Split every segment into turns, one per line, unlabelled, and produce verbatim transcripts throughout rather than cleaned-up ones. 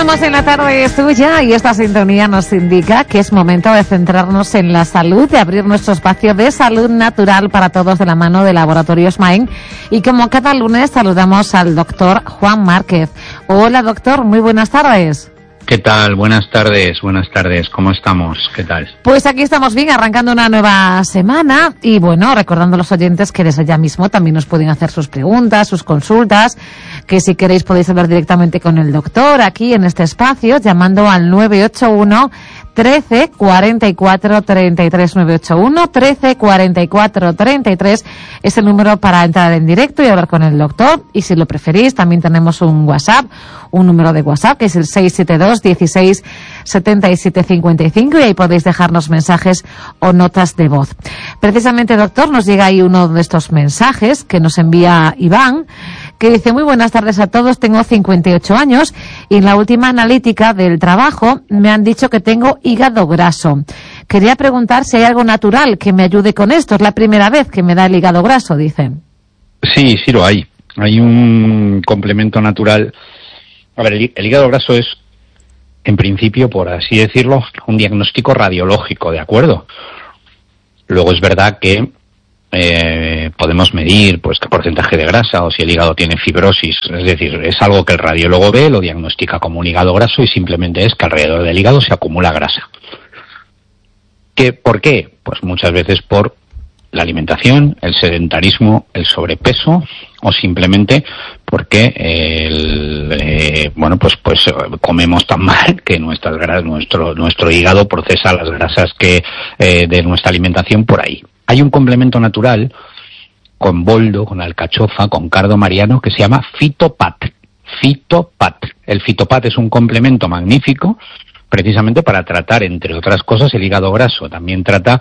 Estamos en la tarde suya y esta sintonía nos indica que es momento de centrarnos en la salud, de abrir nuestro espacio de salud natural para todos de la mano de Laboratorios Main. Y como cada lunes saludamos al doctor Juan Márquez. Hola doctor, muy buenas tardes.
¿Qué tal? Buenas tardes, buenas tardes. ¿Cómo estamos? ¿Qué tal?
Pues aquí estamos bien, arrancando una nueva semana y bueno, recordando a los oyentes que desde ya mismo también nos pueden hacer sus preguntas, sus consultas, que si queréis podéis hablar directamente con el doctor aquí en este espacio, llamando al nueve ocho uno, trece, cuarenta y cuatro, treinta y tres, nueve ocho uno, trece, cuarenta y cuatro, treinta y tres es el número para entrar en directo y hablar con el doctor. Y si lo preferís, también tenemos un WhatsApp, un número de WhatsApp que es el seis siete dos, dieciséis, setenta y siete, cincuenta y cinco y ahí podéis dejarnos mensajes o notas de voz. Precisamente, doctor, nos llega ahí uno de estos mensajes que nos envía Iván, que dice: muy buenas tardes a todos, tengo cincuenta y ocho años y en la última analítica del trabajo me han dicho que tengo hígado graso. Quería preguntar si hay algo natural que me ayude con esto. Es la primera vez que me da el hígado graso, dicen.
Sí, sí lo hay. Hay un complemento natural. A ver, el, el hígado graso es, en principio, por así decirlo, un diagnóstico radiológico, ¿de acuerdo? Luego es verdad que eh, podemos medir pues qué porcentaje de grasa o si el hígado tiene fibrosis. Es decir, es algo que el radiólogo ve, lo diagnostica como un hígado graso y simplemente es que alrededor del hígado se acumula grasa. ¿Qué, ¿Por qué? Pues muchas veces por la alimentación, el sedentarismo, el sobrepeso o simplemente porque el, eh, bueno pues pues comemos tan mal que nuestras grasas, nuestro nuestro hígado procesa las grasas que eh, de nuestra alimentación por ahí. Hay un complemento natural con boldo, con alcachofa, con cardo mariano que se llama Fitopat. Fitopat. El Fitopat es un complemento magnífico precisamente para tratar, entre otras cosas, el hígado graso. También trata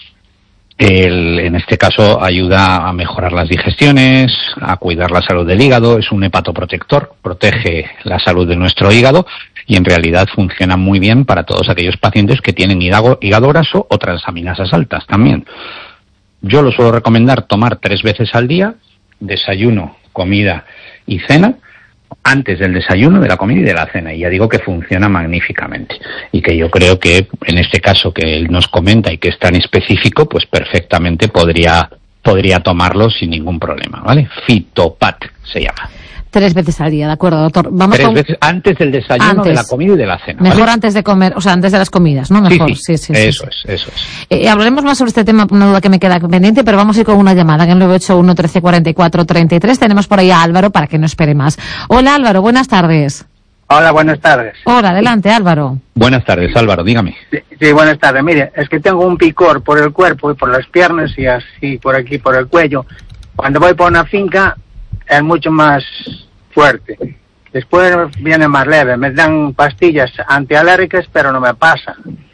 El, en este caso ayuda a mejorar las digestiones, a cuidar la salud del hígado, es un hepatoprotector, protege la salud de nuestro hígado y en realidad funciona muy bien para todos aquellos pacientes que tienen hígado, hígado graso o transaminasas altas también. Yo lo suelo recomendar tomar tres veces al día, desayuno, comida y cena, antes del desayuno, de la comida y de la cena, y ya digo que funciona magníficamente y que yo creo que en este caso que él nos comenta y que es tan específico, pues perfectamente podría podría tomarlo sin ningún problema, ¿vale? Fitopat se llama.
Tres veces al día, ¿de acuerdo, doctor? Vamos
Tres
con...
veces antes del desayuno, antes de la comida y de la cena.
Mejor
¿vale?
Antes de comer, o sea, antes de las comidas, ¿no? Mejor,
sí, sí,
sí, sí.
Eso
sí,
es,
sí.
eso es.
Eh, hablaremos más sobre este tema, una duda que me queda pendiente, pero vamos a ir con una llamada en el nueve ocho uno, trece, cuarenta y cuatro, treinta y tres. Tenemos por ahí a Álvaro para que no espere más. Hola Álvaro, buenas tardes.
Hola, buenas tardes.
Hola, adelante Álvaro.
Buenas tardes, Álvaro, dígame.
Sí, sí, buenas tardes. Mire, es que tengo un picor por el cuerpo y por las piernas y así por aquí, por el cuello. Cuando voy por una finca es mucho más fuerte. Después viene más leve. Me dan pastillas antialérgicas, pero no me pasa.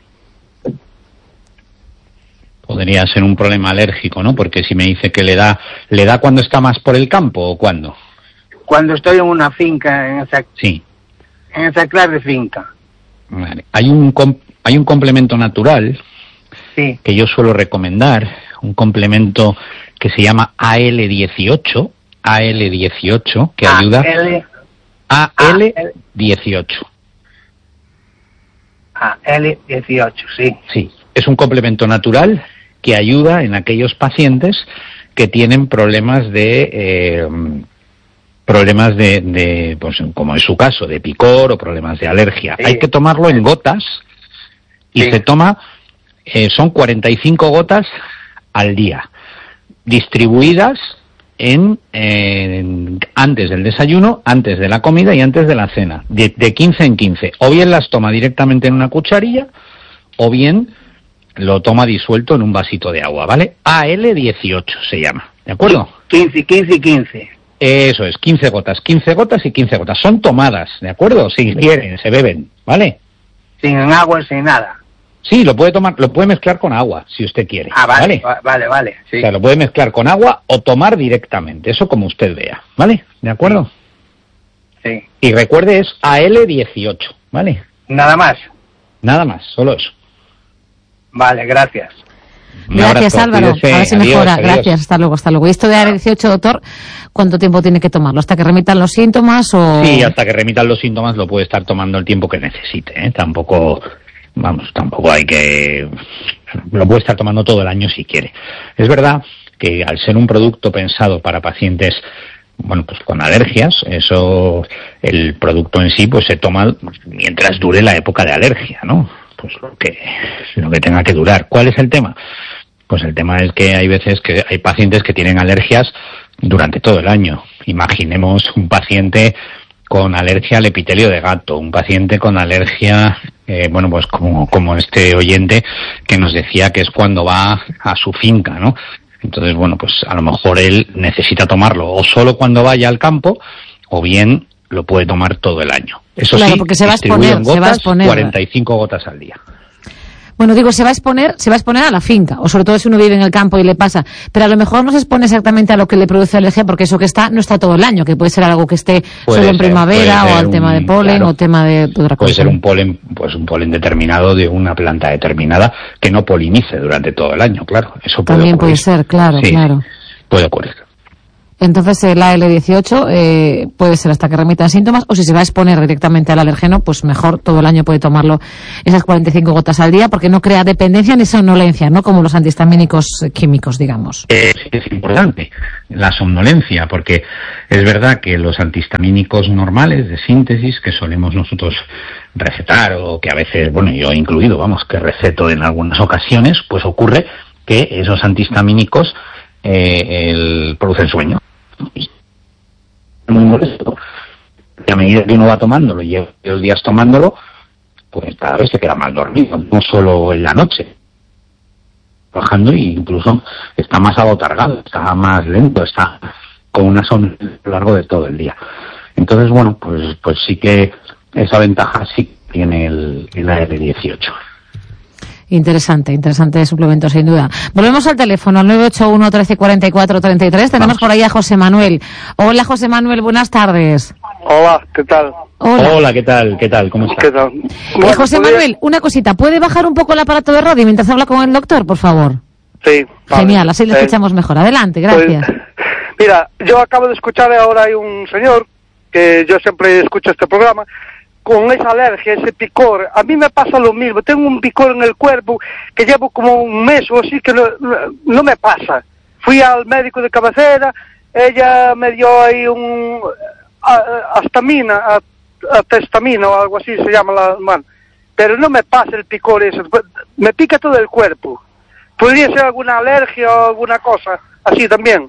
Podría ser un problema alérgico, ¿no? Porque si me dice que le da, ¿le da cuando está más por el campo o cuándo?
Cuando estoy en una finca, en esa,
sí.
en esa clase finca.
Vale. Hay un hay un complemento natural
sí.
que yo suelo recomendar, un complemento que se llama A L dieciocho, A L dieciocho, que
A
ayuda
L...
A L dieciocho.
A L dieciocho, sí.
Sí, es un complemento natural que ayuda en aquellos pacientes que tienen problemas de eh, problemas de, de, pues como es su caso, de picor o problemas de alergia. Sí. Hay que tomarlo en gotas y sí. se toma, eh, son cuarenta y cinco gotas al día, distribuidas en, eh, en antes del desayuno, antes de la comida y antes de la cena, de, de quince en quince. O bien las toma directamente en una cucharilla, o bien lo toma disuelto en un vasito de agua, ¿vale? A L dieciocho se llama, ¿de acuerdo?
quince, quince, quince.
Eso es, quince gotas, quince gotas y quince gotas. Son tomadas, ¿de acuerdo? Si quieren, se beben, ¿vale?
Sin agua, sin nada.
Sí, lo puede tomar, lo puede mezclar con agua, si usted quiere.
Ah, vale,
vale,
vale, vale. Sí.
O sea, lo puede mezclar con agua o tomar directamente, eso como usted vea, ¿vale? ¿De acuerdo?
Sí.
Y recuerde, es A L dieciocho, ¿vale?
Nada más.
Nada más, solo eso.
Vale, gracias.
Un
Gracias,
abrazo,
Álvaro.
cuídese.
A ver si
Adiós,
mejora.
adiós.
Gracias, hasta luego, hasta luego. ¿Y esto de A L dieciocho, doctor, cuánto tiempo tiene que tomarlo? ¿Hasta que remitan los síntomas o...?
Sí, hasta que remitan los síntomas lo puede estar tomando el tiempo que necesite, ¿eh? Tampoco, vamos, tampoco hay que... Lo puede estar tomando todo el año si quiere. Es verdad que al ser un producto pensado para pacientes, bueno, pues con alergias, eso, el producto en sí, pues se toma mientras dure la época de alergia, ¿no? Pues lo que, lo que tenga que durar. ¿Cuál es el tema? Pues el tema es que hay veces que hay pacientes que tienen alergias durante todo el año. Imaginemos un paciente con alergia al epitelio de gato, un paciente con alergia, eh, bueno, pues como, como este oyente que nos decía que es cuando va a su finca, ¿no? Entonces, bueno, pues a lo mejor él necesita tomarlo o solo cuando vaya al campo o bien lo puede tomar todo el año. Eso
Claro,
sí,
porque se va a
distribuye
exponer,
en
se va a
gotas,
exponer.
cuarenta y cinco gotas al día.
Bueno, digo, se va a exponer, se va a exponer a la finca, o sobre todo si uno vive en el campo y le pasa, pero a lo mejor no se expone exactamente a lo que le produce alergia, porque eso que está, no está todo el año, que puede ser algo que esté
Puede
solo en
ser,
primavera
puede
o
ser
al tema
un-
de polen
claro.
o tema de otra cosa.
Puede ser un polen, pues un polen determinado de una planta determinada que no polinice durante todo el año, claro. Eso puede
También puede
ocurrir.
ser, claro,
Sí,
claro.
puede ocurrir.
Entonces el A L dieciocho eh, puede ser hasta que remitan síntomas, o si se va a exponer directamente al alergeno, pues mejor todo el año puede tomarlo esas cuarenta y cinco gotas al día, porque no crea dependencia ni somnolencia, ¿no? Como los antihistamínicos eh, químicos, digamos.
Eh, sí, es importante la somnolencia, porque es verdad que los antihistamínicos normales de síntesis que solemos nosotros recetar, o que a veces, bueno, yo he incluido, vamos, que receto en algunas ocasiones, pues ocurre que esos antihistamínicos eh, el, producen sueño. Muy molesto. Y a medida que uno va tomándolo y lleva los días tomándolo, pues cada vez se queda más dormido, no solo en la noche. Trabajando e incluso está más abotargado, está más lento, está con una somnolencia a lo largo de todo el día. Entonces, bueno, pues pues sí que esa ventaja sí tiene el, el A L dieciocho.
Interesante, interesante suplemento, sin duda. Volvemos al teléfono, al nueve ocho uno, trece, cuarenta y cuatro, treinta y tres. Tenemos
Vamos.
por ahí a José Manuel. Hola, José Manuel, buenas tardes.
Hola, ¿qué tal?
Hola.
Hola, ¿qué tal? ¿Qué tal? ¿Cómo estás?
¿Qué tal?
Eh,
Bueno,
José
podría-
Manuel, una cosita, ¿puede bajar un poco el aparato de radio mientras habla con el doctor, por favor?
Sí. vale.
Genial, así le
Eh,
escuchamos mejor. Adelante, gracias.
pues, mira, yo acabo de escuchar ahora hay un señor, que yo siempre escucho este programa, con esa alergia, ese picor. A mí me pasa lo mismo, tengo un picor en el cuerpo que llevo como un mes o así que no, no, no me pasa. Fui al médico de cabecera, ella me dio ahí un a- astamina, a- atestamina o algo así se llama la mano, pero no me pasa el picor eso, me pica todo el cuerpo. ¿Podría ser alguna alergia o alguna cosa así también?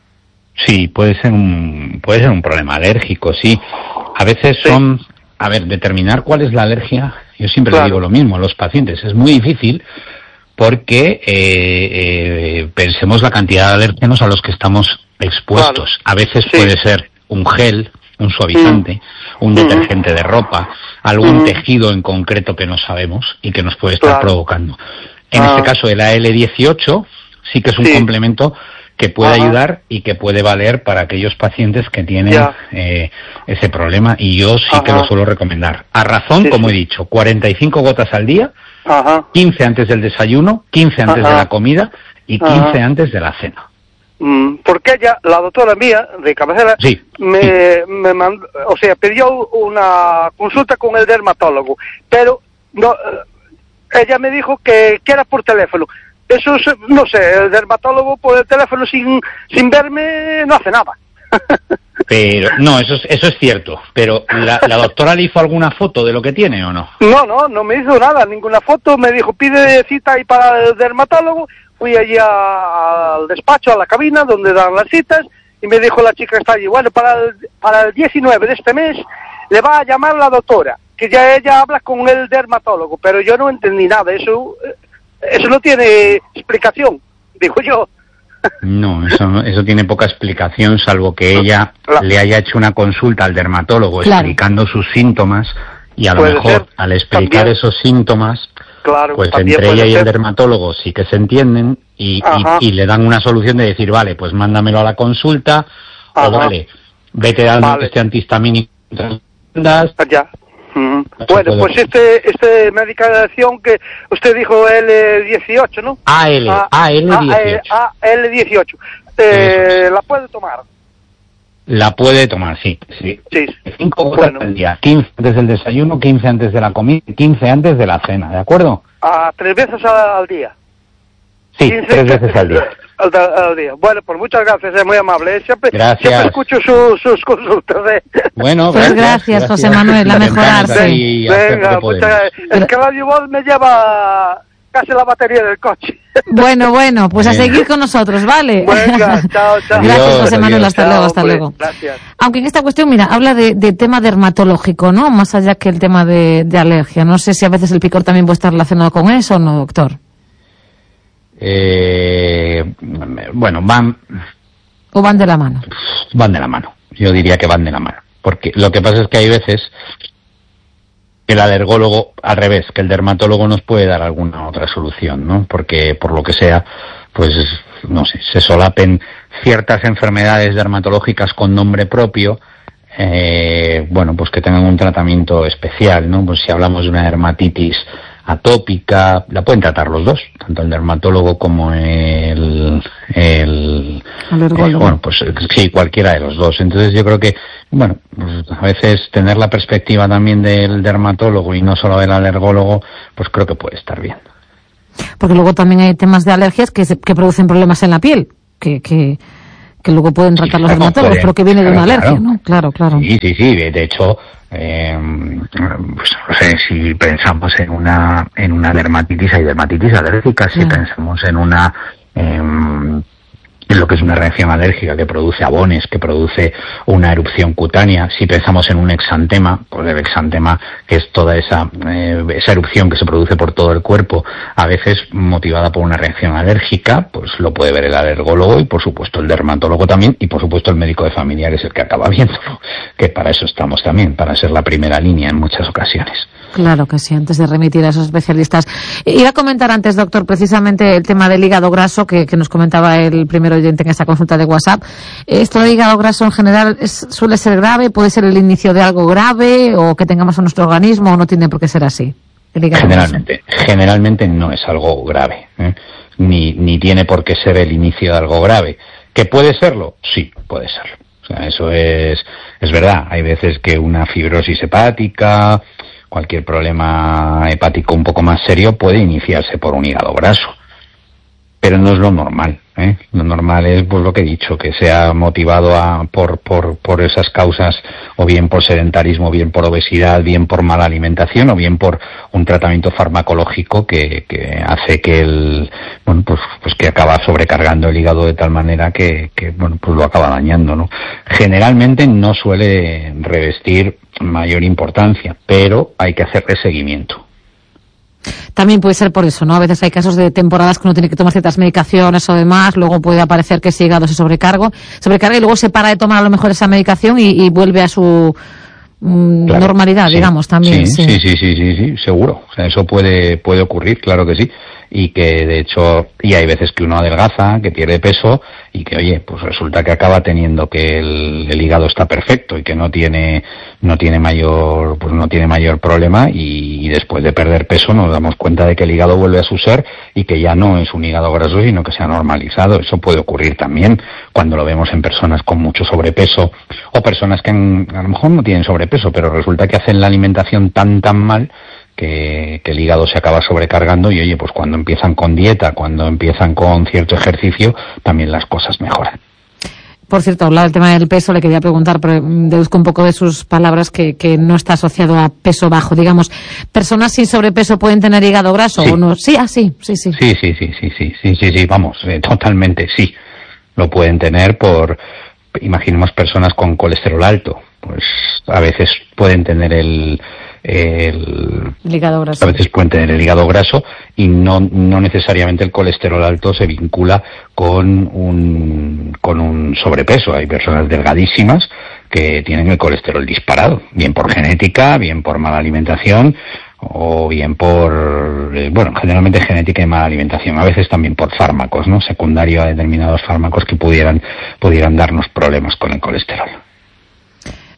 Sí, puede ser un puede ser un problema alérgico, sí. A veces
Sí.
son, a ver, determinar cuál es la alergia. Yo siempre
Claro.
le digo lo mismo a los pacientes. Es muy difícil porque eh, eh, pensemos la cantidad de alérgenos a los que estamos expuestos.
Claro.
A veces
Sí.
puede ser un gel, un suavizante, un
Mm.
detergente de ropa, algún
Mm.
tejido en concreto que no sabemos y que nos puede estar
Claro.
provocando. En
Ah.
este caso, el A L dieciocho sí que es un
Sí.
complemento que puede
Ajá.
ayudar y que puede valer para aquellos pacientes que tienen
Ya.
eh, ese problema, y yo sí que
Ajá.
lo suelo recomendar. A razón,
Sí,
como
sí.
he dicho, cuarenta y cinco gotas al día,
Ajá.
quince antes del desayuno, quince antes
Ajá.
de la comida y
Ajá.
quince antes de la cena.
Mm, porque ella, la doctora mía de cabecera,
Sí,
me,
sí.
me mandó, o sea, pidió una consulta con el dermatólogo, pero no, eh, ella me dijo que, que era por teléfono. Eso es, no sé, el dermatólogo por el teléfono sin, sin verme no hace nada.
Pero no, eso es, eso es cierto. Pero ¿la, la doctora le hizo alguna foto de lo que tiene o no?
No, no, no me hizo nada, ninguna foto, me dijo pide cita ahí para el dermatólogo, fui allí a- al despacho, a la cabina donde dan las citas, y me dijo la chica que está allí, bueno, para el, para el diecinueve de este mes le va a llamar la doctora, que ya ella habla con el dermatólogo, pero yo no entendí nada, eso, eh, eso no tiene explicación, digo yo.
No, eso, no- eso tiene poca explicación, salvo que ella
Claro.
le haya hecho una consulta al dermatólogo
Claro.
explicando sus síntomas, y a lo
Puede
mejor
ser,
al explicar
también.
esos síntomas,
Claro,
pues
también
entre
puede
ella y el
ser.
dermatólogo sí que se entienden y,
Ajá.
y, y le dan una solución de decir, vale, pues mándamelo a la consulta,
Ajá.
o vale, vete dando
Vale.
este antihistamínico mientras andas.
Ya. Uh-huh. Bueno, pues este, este medicación que usted dijo L dieciocho, ¿no?
A L, A L dieciocho.
A L dieciocho. Eh, ¿La puede tomar?
La puede tomar, sí. sí.
Sí.
Cinco gotas
Bueno.
al día. quince antes del desayuno, quince antes de la comida, quince antes de la cena, ¿de acuerdo?
Ah, tres veces al día.
Sí,
quince
tres veces al día.
Al, al día. Bueno, pues muchas gracias, es muy amable. ¿eh? Siempre,
Gracias.
siempre escucho su, sus consultas. ¿eh?
Bueno,
Pues
gracias,
gracias, José Manuel, a mejorarse.
Y hacer lo
Venga,
que
muchas
podemos.
gracias. Es que Radio Voz me lleva casi la batería del coche.
Bueno, bueno, pues a
Venga.
seguir con nosotros, ¿vale?
Venga, chao, chao.
Gracias,
Adiós,
José Manuel,
adiós.
hasta
Chao,
luego, hasta
hombre,
luego.
Gracias.
Aunque en esta cuestión, mira, habla de, de tema dermatológico, ¿no? Más allá que el tema de, de alergia. No sé si a veces el picor también puede estar relacionado con eso o no, doctor.
Eh, bueno, van,
¿O van de la mano?
van de la mano. Yo diría que van de la mano. Porque lo que pasa es que hay veces que el alergólogo, al revés, que el dermatólogo nos puede dar alguna otra solución, ¿no? Porque, por lo que sea, pues, no sé, se solapen ciertas enfermedades dermatológicas con nombre propio, eh, bueno, pues que tengan un tratamiento especial, ¿no? Pues si hablamos de una dermatitis atópica, la pueden tratar los dos, tanto el dermatólogo como el, el
Alergólogo.
eh, bueno, pues sí, cualquiera de los dos. Entonces yo creo que, bueno, pues a veces tener la perspectiva también del dermatólogo y no solo del alergólogo, pues creo que puede estar bien.
Porque luego también hay temas de alergias que, se, que producen problemas en la piel, que, que, que luego pueden tratar
Sí,
los
claro,
dermatólogos,
pueden,
pero que viene de una
claro,
alergia,
claro.
¿no? Claro, claro.
Sí, sí, sí. De hecho, eh, pues, no sé, si pensamos en una en una dermatitis, hay dermatitis alérgica. Si
Claro.
pensamos en una eh, en lo que es una reacción alérgica que produce abones, que produce una erupción cutánea. Si pensamos en un exantema, pues el exantema, que es toda esa eh, esa erupción que se produce por todo el cuerpo, a veces motivada por una reacción alérgica, pues lo puede ver el alergólogo y por supuesto el dermatólogo también, y por supuesto el médico de familia es el que acaba viéndolo, que para eso estamos también, para ser la primera línea en muchas ocasiones.
Claro que sí, antes de remitir a esos especialistas. Iba a comentar antes, doctor, precisamente el tema del hígado graso que, que nos comentaba el primer oyente en esa consulta de WhatsApp. Esto del hígado graso en general es, suele ser grave, puede ser el inicio de algo grave o que tengamos en nuestro organismo o no tiene por qué ser así. El hígado
Generalmente,
graso.
generalmente no es algo grave, ¿eh? ni, ni tiene por qué ser el inicio de algo grave. ¿Que puede serlo? Sí, puede serlo. O sea, eso es, es verdad. Hay veces que una fibrosis hepática, cualquier problema hepático un poco más serio puede iniciarse por un hígado graso. Pero no es lo normal, ¿eh? Lo normal es, pues lo que he dicho, que sea motivado a, por, por, por esas causas, o bien por sedentarismo, o bien por obesidad, bien por mala alimentación, o bien por un tratamiento farmacológico que, que hace que el, bueno, pues, pues que acaba sobrecargando el hígado de tal manera que, que, bueno, pues lo acaba dañando, ¿no? Generalmente no suele revestir mayor importancia, pero hay que hacerle seguimiento.
También puede ser por eso, ¿no? A veces hay casos de temporadas que uno tiene que tomar ciertas medicaciones o demás, luego puede aparecer que ese hígado se sobrecarga, sobrecarga y luego se para de tomar a lo mejor esa medicación y, y vuelve a su mm,
Claro,
normalidad,
sí,
digamos, también.
Sí,
Sí,
sí, sí, sí, sí, sí, seguro. O sea, eso puede, puede ocurrir, claro que sí. Y que, de hecho, y hay veces que uno adelgaza, que pierde peso, y que, oye, pues resulta que acaba teniendo que el, el hígado está perfecto y que no tiene, no tiene mayor, pues no tiene mayor problema, y, y después de perder peso nos damos cuenta de que el hígado vuelve a su ser y que ya no es un hígado graso, sino que se ha normalizado. Eso puede ocurrir también cuando lo vemos en personas con mucho sobrepeso, o personas que en, a lo mejor no tienen sobrepeso, pero resulta que hacen la alimentación tan, tan mal, Que, que el hígado se acaba sobrecargando y, oye, pues cuando empiezan con dieta, cuando empiezan con cierto ejercicio, también las cosas mejoran.
Por cierto, hablaba del tema del peso, le quería preguntar, pero deduzco un poco de sus palabras que, que no está asociado a peso bajo. Digamos, ¿personas sin sobrepeso pueden tener hígado graso
Sí.
o no? Sí, ah, sí, sí, sí.
Sí, sí, sí, sí, sí, sí, sí, sí, vamos, eh, totalmente sí. Lo pueden tener por, imaginemos personas con colesterol alto, pues a veces pueden tener el... El,
El hígado graso.
a veces pueden tener el hígado graso y no, no necesariamente el colesterol alto se vincula con un, con un sobrepeso. Hay personas delgadísimas que tienen el colesterol disparado, bien por genética, bien por mala alimentación o bien por, eh, bueno, generalmente genética y mala alimentación, a veces también por fármacos, ¿no? Secundario a determinados fármacos que pudieran, pudieran darnos problemas con el colesterol.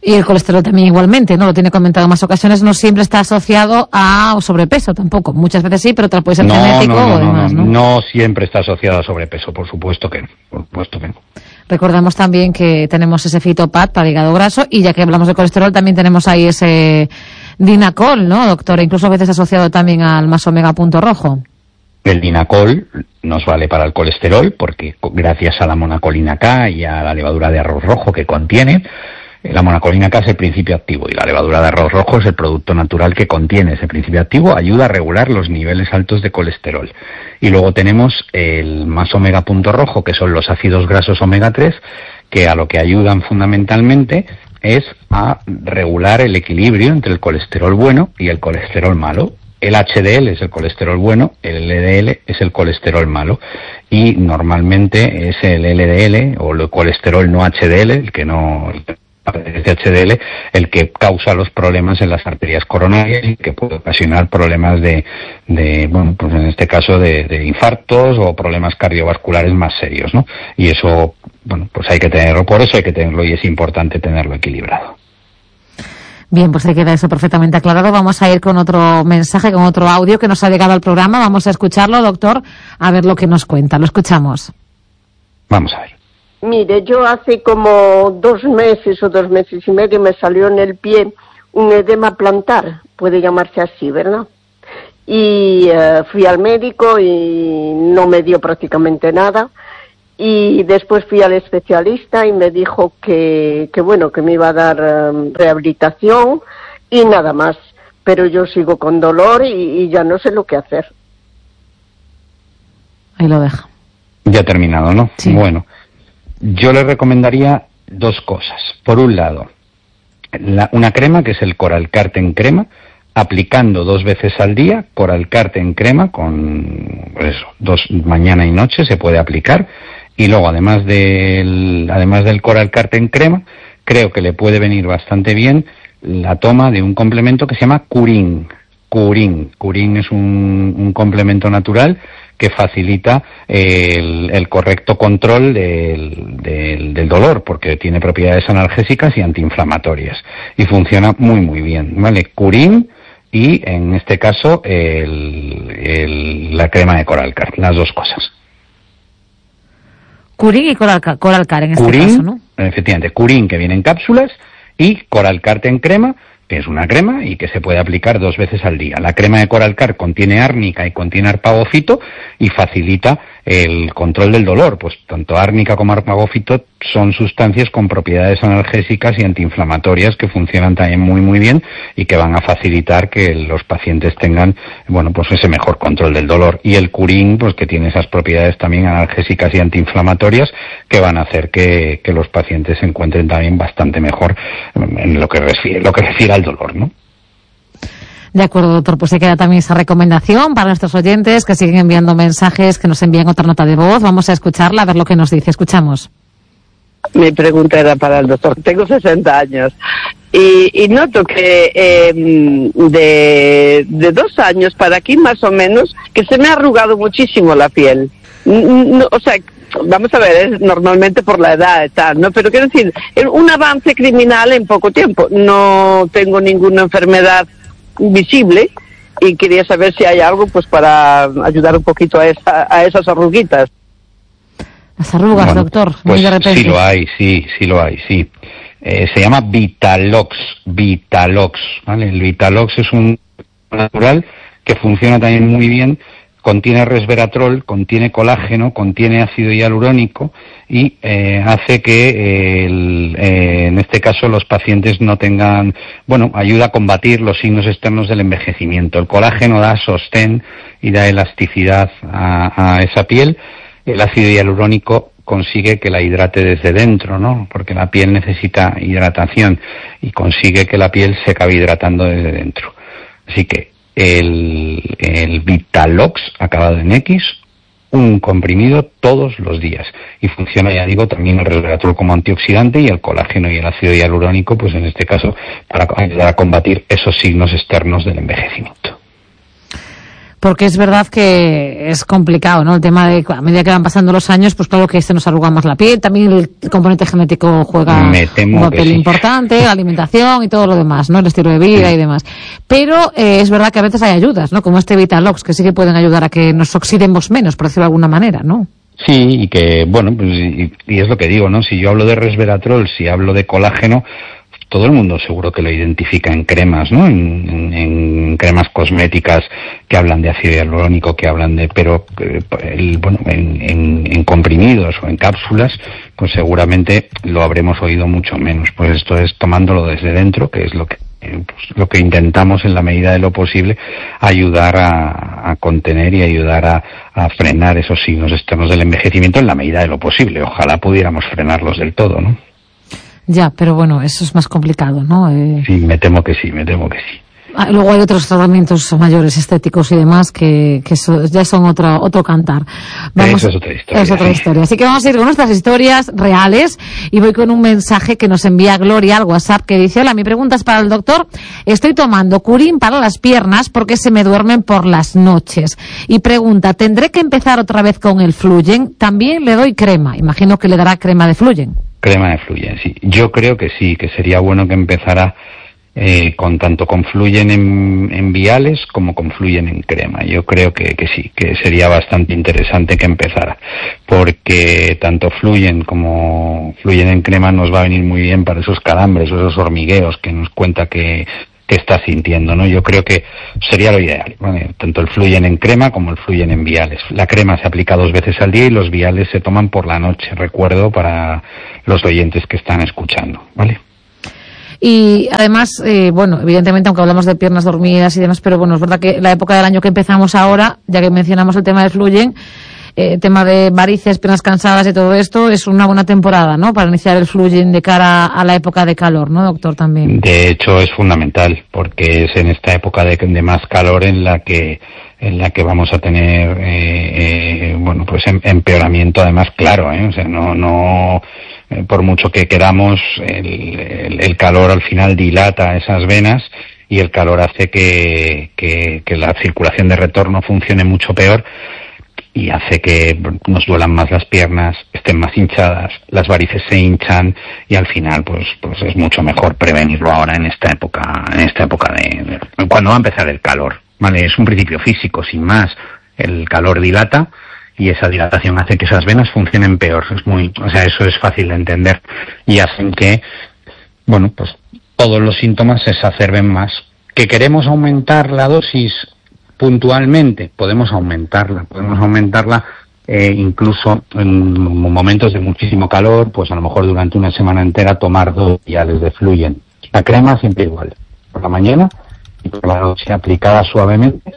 Y el colesterol también igualmente, ¿no? Lo tiene comentado en más ocasiones, no siempre está asociado a sobrepeso tampoco. Muchas veces sí, pero otras puede ser
no,
genético
no, no,
o demás, ¿no?
¿no? No siempre está asociado a sobrepeso, por supuesto que no, por supuesto que no.
Recordamos también que tenemos ese Fitopad para hígado graso y ya que hablamos de colesterol también tenemos ahí ese Dinacol, ¿no, doctora? Incluso a veces asociado también al más omega punto rojo.
El Dinacol nos vale para el colesterol porque gracias a la monacolina K y a la levadura de arroz rojo que contiene, la monacolina K es el principio activo y la levadura de arroz rojo es el producto natural que contiene ese principio activo, ayuda a regular los niveles altos de colesterol. Y luego tenemos el más omega punto rojo, que son los ácidos grasos omega tres, que a lo que ayudan fundamentalmente es a regular el equilibrio entre el colesterol bueno y el colesterol malo. El H D L es el colesterol bueno, el L D L es el colesterol malo y normalmente es el L D L o el colesterol no H D L, el que no de H D L, el que causa los problemas en las arterias coronarias y que puede ocasionar problemas de, de bueno, pues en este caso de, de infartos o problemas cardiovasculares más serios, ¿no? Y eso, bueno, pues hay que tenerlo, por eso hay que tenerlo y es importante tenerlo equilibrado.
Bien, pues ahí queda eso perfectamente aclarado. Vamos a ir con otro mensaje, con otro audio que nos ha llegado al programa. Vamos a escucharlo, doctor, a ver lo que nos cuenta. Lo escuchamos.
Vamos a ver.
Mire, yo hace como dos meses o dos meses y medio me salió en el pie un edema plantar, puede llamarse así, ¿verdad? Y uh, fui al médico y no me dio prácticamente nada. Y después fui al especialista y me dijo que, que bueno, que me iba a dar um, rehabilitación y nada más. Pero yo sigo con dolor y, y ya no sé lo que hacer.
Ahí lo deja.
Ya ha terminado, ¿no?
Sí.
Bueno. Yo le recomendaría dos cosas. Por un lado, la, una crema que es el Coralcart en crema, aplicando dos veces al día, Coralcart en crema, con pues eso, dos mañana y noche se puede aplicar. Y luego, además del, además del Coralcart en crema, creo que le puede venir bastante bien la toma de un complemento que se llama Curín. Curín. Curín es un, un complemento natural que facilita el, el correcto control del, del, del dolor, porque tiene propiedades analgésicas y antiinflamatorias. Y funciona muy, muy bien, ¿vale? Curín y, en este caso, el, el, la crema de Coralcart, las dos cosas.
Curín y Coralcart, Coralcart en este
Curín,
caso, ¿no?
Efectivamente, Curín que viene en cápsulas y Coralcart en crema, que es una crema y que se puede aplicar dos veces al día. La crema de Coralcart contiene árnica y contiene arpagofito y facilita el control del dolor, pues tanto árnica como arpagofito son sustancias con propiedades analgésicas y antiinflamatorias que funcionan también muy muy bien y que van a facilitar que los pacientes tengan, bueno, pues ese mejor control del dolor. Y el Curín, pues que tiene esas propiedades también analgésicas y antiinflamatorias que van a hacer que, que los pacientes se encuentren también bastante mejor en lo que refiere, lo que refiere al dolor, ¿no?
De acuerdo, doctor, pues se queda también esa recomendación para nuestros oyentes que siguen enviando mensajes, que nos envían otra nota de voz. Vamos a escucharla, a ver lo que nos dice. Escuchamos.
Mi pregunta era para el doctor. Tengo sesenta años y, y noto que eh, de, de dos años para aquí más o menos que se me ha arrugado muchísimo la piel. No, o sea, vamos a ver, es normalmente por la edad y tal, ¿no? Pero quiero decir, un avance criminal en poco tiempo. No tengo ninguna enfermedad visible y quería saber si hay algo pues para ayudar un poquito a, esa, a esas arruguitas.
Las arrugas, bueno, doctor,
pues
muy de repente.
Sí lo hay, sí, sí lo hay, sí. Eh, se llama Vitalox, Vitalox, ¿vale? El Vitalox es un natural que funciona también muy bien. Contiene resveratrol, contiene colágeno, contiene ácido hialurónico y eh, hace que eh, el, eh, en este caso los pacientes no tengan, bueno, ayuda a combatir los signos externos del envejecimiento. El colágeno da sostén y da elasticidad a, a esa piel. El ácido hialurónico consigue que la hidrate desde dentro, ¿no? Porque la piel necesita hidratación y consigue que la piel se acabe hidratando desde dentro. Así que El, el Vitalox, acabado en X, un comprimido todos los días. Y funciona, ya digo, también el resveratrol como antioxidante y el colágeno y el ácido hialurónico, pues en este caso, para ayudar a combatir esos signos externos del envejecimiento.
Porque es verdad que es complicado, ¿no? El tema de, a medida que van pasando los años, pues claro que se nos arruga más la piel, también el componente genético juega un papel sí. importante, la alimentación y todo lo demás, ¿no? El estilo de vida sí. y demás. Pero eh, es verdad que a veces hay ayudas, ¿no? Como este Vitalox, que sí que pueden ayudar a que nos oxidemos menos, por decirlo de alguna manera, ¿no?
Sí, y que, bueno, pues, y, y es lo que digo, ¿no? Si yo hablo de resveratrol, si hablo de colágeno, todo el mundo seguro que lo identifica en cremas, ¿no? En, en, en cremas cosméticas que hablan de ácido hialurónico, que hablan de, pero, el, bueno, en, en, en comprimidos o en cápsulas, pues seguramente lo habremos oído mucho menos. Pues esto es tomándolo desde dentro, que es lo que Pues lo que intentamos en la medida de lo posible ayudar a, a contener y ayudar a, a frenar esos signos externos del envejecimiento en la medida de lo posible. Ojalá pudiéramos frenarlos del todo, ¿no?
Ya, pero bueno, eso es más complicado, ¿no? Eh...
Sí, me temo que sí, me temo que sí.
Ah, luego hay otros tratamientos mayores, estéticos y demás, que, que so, ya son otro, otro cantar.
Vamos, Eso es otra historia.
Es otra sí. historia. Así que vamos a ir con nuestras historias reales y voy con un mensaje que nos envía Gloria al WhatsApp que dice: hola, mi pregunta es para el doctor. Estoy tomando Curín para las piernas porque se me duermen por las noches. Y pregunta, ¿tendré que empezar otra vez con el Fluyen? También le doy crema. Imagino que le dará crema de Fluyen.
Crema de Fluyen, sí. Yo creo que sí, que sería bueno que empezara Eh, con tanto confluyen en, en viales como confluyen en crema. Yo creo que, que sí, que sería bastante interesante que empezara, porque tanto fluyen como fluyen en crema nos va a venir muy bien para esos calambres o esos hormigueos que nos cuenta que, que está sintiendo, ¿no? Yo creo que sería lo ideal, ¿vale? Tanto el fluyen en crema como el fluyen en viales. La crema se aplica dos veces al día y los viales se toman por la noche, recuerdo para los oyentes que están escuchando, ¿vale?
Y además, eh, bueno, evidentemente, aunque hablamos de piernas dormidas y demás, pero bueno, es verdad que la época del año que empezamos ahora, ya que mencionamos el tema de Fluyen, eh, tema de varices, piernas cansadas y todo esto, es una buena temporada, ¿no? Para iniciar el Fluyen de cara a la época de calor, ¿no, doctor? También.
De hecho, es fundamental, porque es en esta época de, de más calor en la que en la que vamos a tener, eh, eh, bueno, pues em, empeoramiento además claro, ¿eh? O sea, no, no, eh, por mucho que queramos, el, el, el calor al final dilata esas venas y el calor hace que, que, que la circulación de retorno funcione mucho peor y hace que nos duelan más las piernas, estén más hinchadas, las varices se hinchan y al final pues pues es mucho mejor prevenirlo ahora en esta época, en esta época de, de cuando va a empezar el calor. Vale, es un principio físico, sin más. El calor dilata y esa dilatación hace que esas venas funcionen peor. Es muy, o sea, eso es fácil de entender y hacen que, bueno, pues todos los síntomas se exacerben más. ¿Que queremos aumentar la dosis puntualmente? Podemos aumentarla, podemos aumentarla eh, incluso en momentos de muchísimo calor, pues a lo mejor durante una semana entera tomar dos viales de Fluyen. La crema siempre igual, por la mañana y por la noche, aplicada suavemente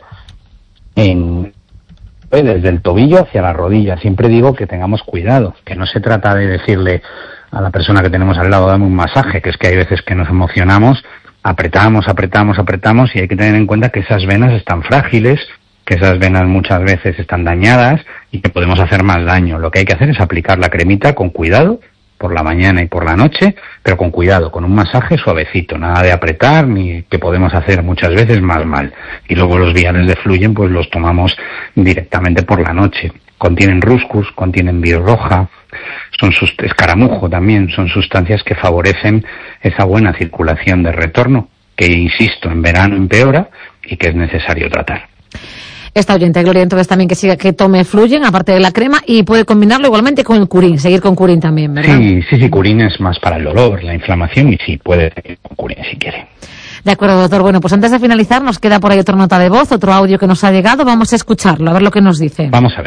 en, desde el tobillo hacia la rodilla. Siempre digo que tengamos cuidado, que no se trata de decirle a la persona que tenemos al lado, dame un masaje, que es que hay veces que nos emocionamos, apretamos, apretamos, apretamos y hay que tener en cuenta que esas venas están frágiles, que esas venas muchas veces están dañadas y que podemos hacer más daño. Lo que hay que hacer es aplicar la cremita con cuidado, por la mañana y por la noche, pero con cuidado, con un masaje suavecito, nada de apretar, ni que podemos hacer muchas veces más mal. Y luego los viales de Fluyen, pues los tomamos directamente por la noche. Contienen ruscus, contienen birroja, son sus, escaramujo también, son sustancias que favorecen esa buena circulación de retorno, que insisto, en verano empeora y que es necesario tratar.
Esta oyente, Gloria, entonces también que siga, que tome Fluyen, aparte de la crema, y puede combinarlo igualmente con el Curín, seguir con Curín también, ¿verdad?
Sí, sí, sí, Curín es más para el dolor, la inflamación, y sí, puede seguir con Curín si quiere.
De acuerdo, doctor. Bueno, pues antes de finalizar, nos queda por ahí otra nota de voz, otro audio que nos ha llegado, vamos a escucharlo, a ver lo que nos dice.
Vamos a ver.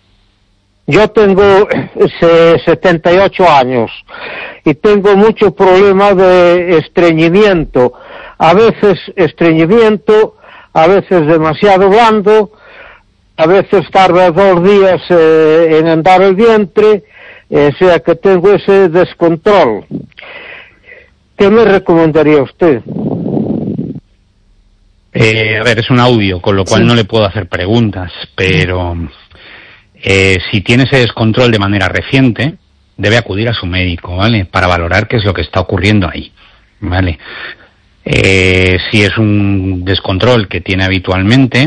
Yo tengo setenta y ocho años y tengo mucho problema de estreñimiento, a veces estreñimiento, a veces demasiado blando, a veces tarda dos días eh, en andar el vientre, eh, o sea que tengo ese descontrol. ¿Qué me recomendaría usted?
Eh, a ver, es un audio, con lo cual sí. No le puedo hacer preguntas, pero eh, si tiene ese descontrol de manera reciente, debe acudir a su médico, ¿vale? Para valorar qué es lo que está ocurriendo ahí, ¿vale? Eh, si es un descontrol que tiene habitualmente,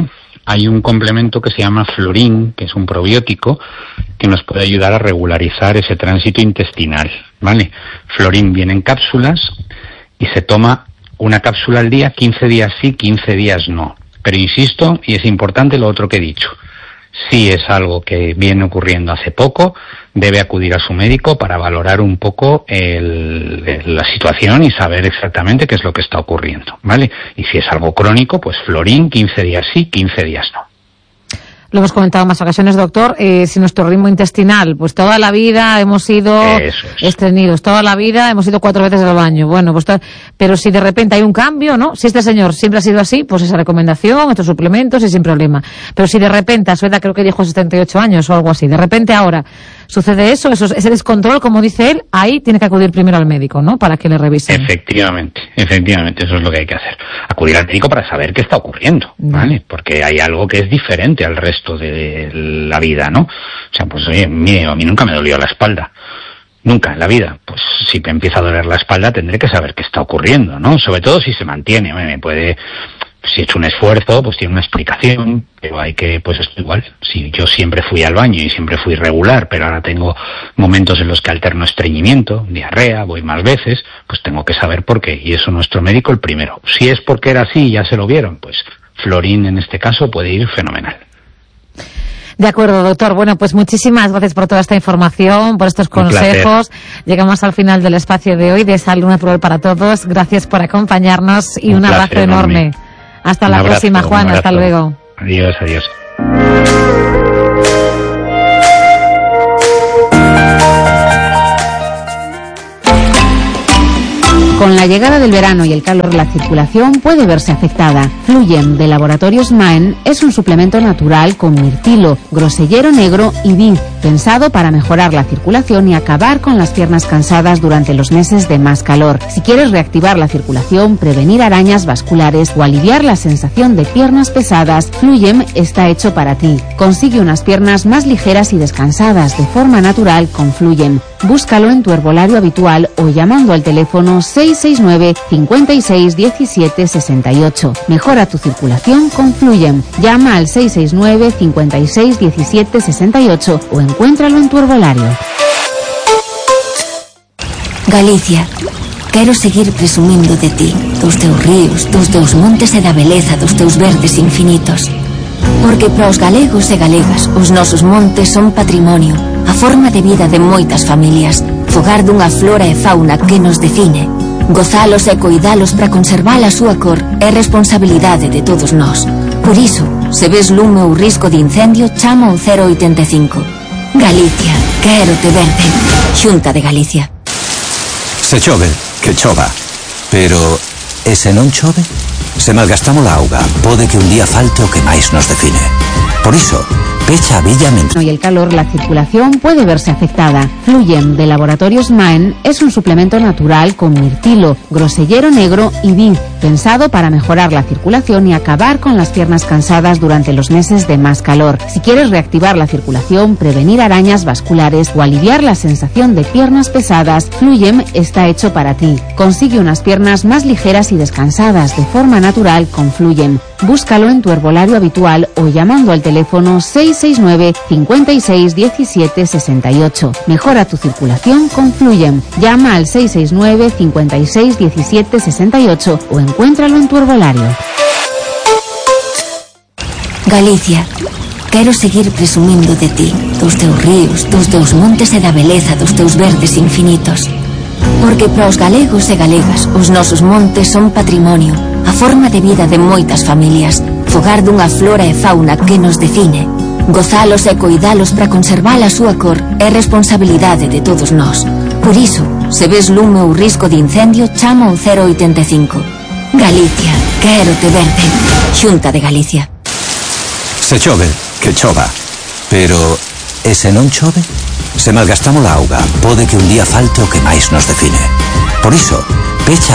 hay un complemento que se llama Florin, que es un probiótico que nos puede ayudar a regularizar ese tránsito intestinal, ¿vale? Florin viene en cápsulas y se toma una cápsula al día, quince días sí, quince días no. Pero insisto, y es importante lo otro que he dicho, si es algo que viene ocurriendo hace poco, debe acudir a su médico para valorar un poco el, el, la situación y saber exactamente qué es lo que está ocurriendo, ¿vale? Y si es algo crónico, pues Florin, quince días sí, quince días no.
Lo hemos comentado en más ocasiones, doctor, eh, si nuestro ritmo intestinal, pues toda la vida hemos sido es. estreñidos, toda la vida hemos ido cuatro veces al baño, bueno, pues to- pero si de repente hay un cambio, ¿no? Si este señor siempre ha sido así, pues esa recomendación, estos suplementos y sin problema. Pero si de repente, a su edad creo que dijo setenta y ocho años o algo así, de repente ahora sucede eso, eso ese descontrol, como dice él, ahí tiene que acudir primero al médico, ¿no? Para que le revisen.
Efectivamente, efectivamente, eso es lo que hay que hacer. Acudir al médico para saber qué está ocurriendo, ¿vale? Porque hay algo que es diferente al resto de la vida, ¿no? O sea, pues oye, mire, a mí nunca me dolió la espalda. Nunca en la vida. Pues si me empieza a doler la espalda tendré que saber qué está ocurriendo, ¿no? Sobre todo si se mantiene, me puede... Si he hecho un esfuerzo, pues tiene una explicación, pero hay que, pues esto igual, si yo siempre fui al baño y siempre fui regular, pero ahora tengo momentos en los que alterno estreñimiento, diarrea, voy más veces, pues tengo que saber por qué, y eso nuestro médico el primero. Si es porque era así y ya se lo vieron, pues Florin en este caso puede ir fenomenal.
De acuerdo, doctor. Bueno, pues muchísimas gracias por toda esta información, por estos consejos. Llegamos al final del espacio de hoy de Salud Natural para Todos. Gracias por acompañarnos y un, un abrazo enorme. enorme. Hasta un la abrazo, próxima, Juan. Hasta luego.
Adiós, adiós.
Con la llegada del verano y el calor, la circulación puede verse afectada. Fluyen de Laboratorios Maen es un suplemento natural con mirtilo, grosellero negro y vid, pensado para mejorar la circulación y acabar con las piernas cansadas durante los meses de más calor. Si quieres reactivar la circulación, prevenir arañas vasculares o aliviar la sensación de piernas pesadas, Fluyem está hecho para ti. Consigue unas piernas más ligeras y descansadas de forma natural con Fluyem. Búscalo en tu herbolario habitual o llamando al teléfono seis seis nueve, cinco seis, uno siete, seis ocho. Mejora tu circulación con Fluyem. Llama al seis seis nueve, cinco seis, uno siete, seis ocho o encuéntralo en tu herbolario.
Galicia, quero seguir presumindo de ti, dos teus ríos, dos teus montes e da beleza dos teus verdes infinitos. Porque para os galegos e galegas, os nosos montes son patrimonio, a forma de vida de moitas familias, fogar dunha flora e fauna que nos define. Gozalos e coidalos para conservar a súa cor é responsabilidade de todos nós. Por iso, se ves lume ou risco de incendio, chama ao cero oito cinco. Galicia, quero te verde. Xunta de Galicia.
Se chove, que chova. Pero, e se non chove? Se malgastamos a auga, pode que un día falte o que máis nos define. Por iso, pecha a villa mentre...
Y el calor, la circulación puede verse afectada. Fluyem de Laboratorios Maen es un suplemento natural con mirtilo, grosellero negro y vid, pensado para mejorar la circulación y acabar con las piernas cansadas durante los meses de más calor. Si quieres reactivar la circulación, prevenir arañas vasculares o aliviar la sensación de piernas pesadas, Fluyem está hecho para ti. Consigue unas piernas más ligeras y descansadas de forma natural con Fluyem. Búscalo en tu herbolario habitual o llamando al teléfono seis seis nueve, cinco seis, uno siete, seis ocho. Mejora tu circulación con Fluyem. Llama al seis seis nueve, cinco seis, uno siete, seis ocho o encuéntralo en tu herbolario.
Galicia, quero seguir presumindo de ti, dos teus ríos, dos teus montes e da beleza dos teus verdes infinitos. Porque para os galegos e galegas, os nosos montes son patrimonio, a forma de vida de moitas familias, fogar dunha flora e fauna que nos define. Gozalos e coidalos para conservar a súa cor é responsabilidade de todos nós. Por iso, se ves lume ou risco de incendio, chama ao cero oito cinco. Galicia, quero te verde. Xunta de Galicia.
Se chove, que chova. Pero, e se non chove? Se malgastamos a auga, pode que un día falte o que máis nos define. Por iso, pecha